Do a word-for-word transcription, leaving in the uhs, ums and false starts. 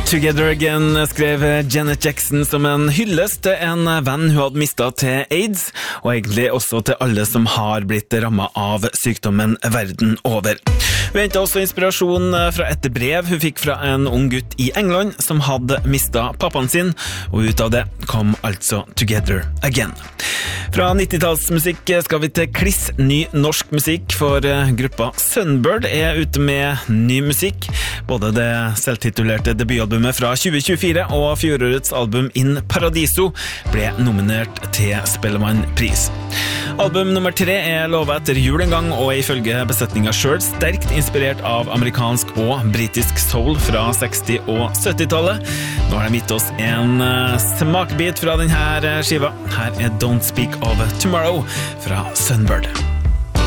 Together Again skrev Janet Jackson som en hyllest til en venn hun hadde mistet til AIDS, og egentlig også til alle som har blitt rammet av sykdommen verden over. Hun hentet også inspirasjon fra et brev hun fikk fra en ung gutt i England som hadde mistet pappaen sin, og ut av det kom altså Together Again. Fra nittitallsmusikk skal vi til kliss ny norsk musikk, for gruppa Sunbird er ute med ny musikk. Både det selvtitulerte debutalbumet fra tjue tjuefire og fjorårets album In Paradiso ble nominert til Spellemannpris. Album nummer tre er lovet etter jul en gang, og ifølge besetningen selv sterkt inspirert av amerikansk og britisk soul fra seksti- og syttitallet. Nå har de gitt oss en smakbit fra denne skiva. Her er Don't Speak of Tomorrow fra Sunbird.